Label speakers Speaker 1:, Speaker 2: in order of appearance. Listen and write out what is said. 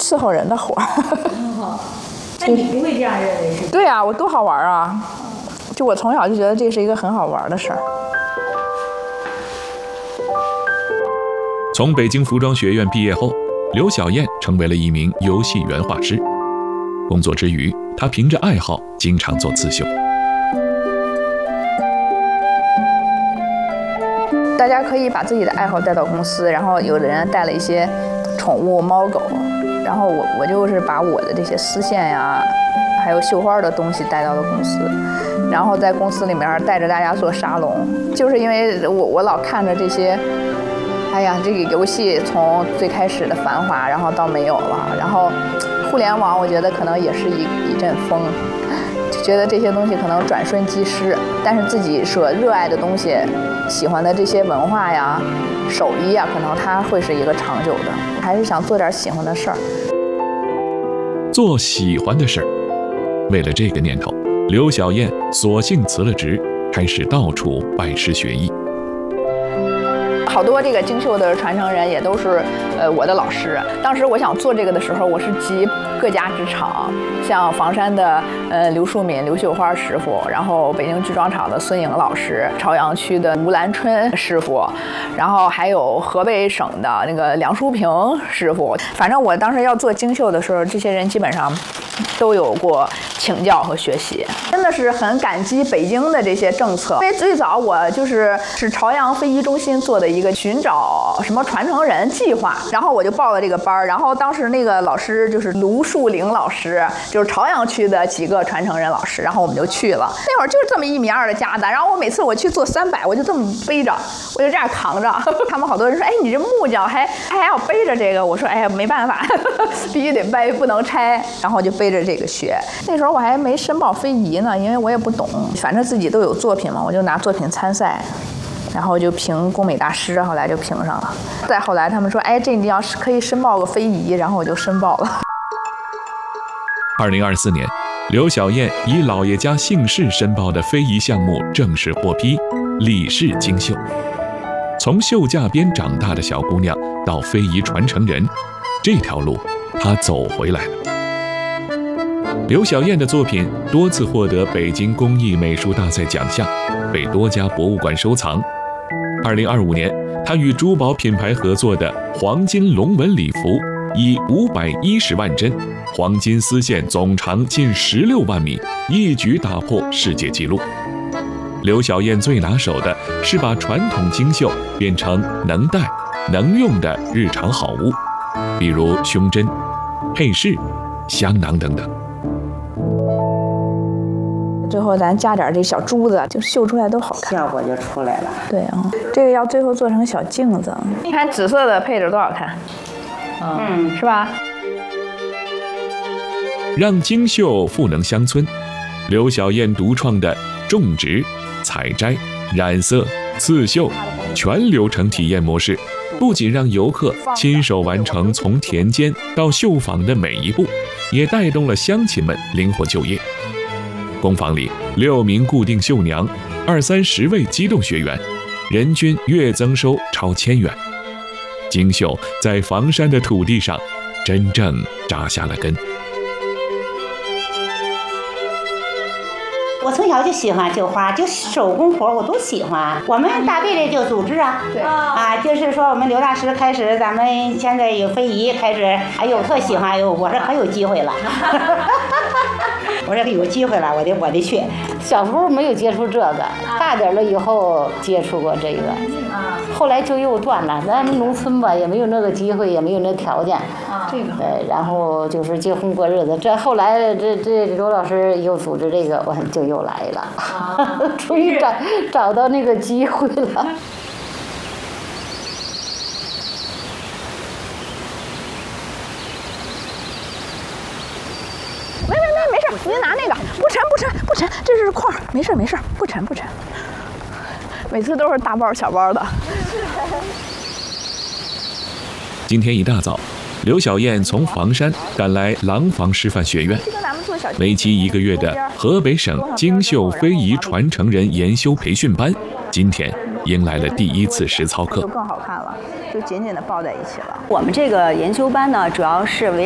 Speaker 1: 伺候人的活儿。
Speaker 2: 那你不会这样认为是？
Speaker 1: 对啊，我多好玩啊！就我从小就觉得这是一个很好玩的事儿。
Speaker 3: 从北京服装学院毕业后，刘晓燕成为了一名游戏原画师。工作之余，她凭着爱好经常做刺绣。
Speaker 1: 大家可以把自己的爱好带到公司，然后有的人带了一些宠物猫狗，然后我就是把我的这些丝线呀，还有绣花的东西带到了公司，然后在公司里面带着大家做沙龙，就是因为我老看着这些。哎呀，这个游戏从最开始的繁华，然后到没有了，然后互联网，我觉得可能也是一阵风，就觉得这些东西可能转瞬即逝，但是自己所热爱的东西，喜欢的这些文化呀、手艺呀，可能它会是一个长久的。还是想做点喜欢的事儿，
Speaker 3: 做喜欢的事儿。为了这个念头，刘晓燕索性辞了职，开始到处拜师学艺。
Speaker 1: 好多这个精绣的传承人也都是我的老师。当时我想做这个的时候，我是集各家之长，像房山的刘树敏刘绣花师傅，然后北京剧庄厂的孙颖老师，朝阳区的吴兰春师傅，然后还有河北省的那个梁淑平师傅。反正我当时要做精绣的时候，这些人基本上都有过请教和学习，真的是很感激北京的这些政策。因为最早我是朝阳非遗中心做的一个寻找什么传承人计划，然后我就报了这个班，然后当时那个老师就是卢树玲老师，就是朝阳区的几个传承人老师，然后我们就去了。那会儿就是这么1.2米的夹子，然后我每次我去做300，我就这么背着，我就这样扛着。他们好多人说，哎，你这木匠还要背着这个？我说，哎呀，没办法，必须得背，不能拆。然后我就背着这个学。那时候我还没申报非遗呢，因为我也不懂，反正自己都有作品嘛，我就拿作品参赛。然后就评工美大师，后来就评上了。再后来他们说，哎，这你要是可以申报个非遗，然后我就申报了。
Speaker 3: 2024年，刘晓燕以老爷家姓氏申报的非遗项目正式获批，李氏精绣。从绣架边长大的小姑娘到非遗传承人，这条路她走回来了。刘晓燕的作品多次获得北京工艺美术大赛奖项，被多家博物馆收藏。2025年，她与珠宝品牌合作的黄金龙纹礼服，以510万针、黄金丝线总长近16万米，一举打破世界纪录。刘晓燕最拿手的是把传统精绣变成能戴、能用的日常好物，比如胸针、配饰、香囊等等。
Speaker 1: 最后咱加点这小珠子，就绣出来都好看，
Speaker 2: 效果就出来了。
Speaker 1: 对啊，这个要最后做成小镜子，你看紫色的配着多好看，是吧？
Speaker 3: 让精绣赋能乡村，刘晓燕独创的种植、采摘、染色、刺绣全流程体验模式，不仅让游客亲手完成从田间到绣坊的每一步，也带动了乡亲们灵活就业。工坊里6名固定绣娘，20-30位机动学员，人均月增收超1000元。精绣在房山的土地上真正扎下了根。
Speaker 4: 我从小就喜欢绣花，就手工活我都喜欢。我们大队里就组织啊，
Speaker 1: 对
Speaker 4: 就是说我们刘大师开始，咱们现在有非遗开始，哎呦特喜欢，哎呦我说可有机会了，我说有机会了，我得去。小时候没有接触这个，大点了以后接触过这个，后来就又断了。咱们农村吧，也没有那个机会，也没有那条件。然后就是结婚过日子。这后来这刘老师又组织这个，我就又来了，终于找到那个机会了。
Speaker 1: 没事，您拿那个，不沉，这是块儿，没事，不沉。每次都是大包小包的。
Speaker 3: 今天一大早，刘晓燕从房山赶来廊坊师范学院，为期1个月的河北省精绣非遗传承人研修培训班，今天迎来了第1次实操课，
Speaker 1: 就更好看了，就紧紧地抱在一起了。
Speaker 5: 我们这个研修班呢，主要是围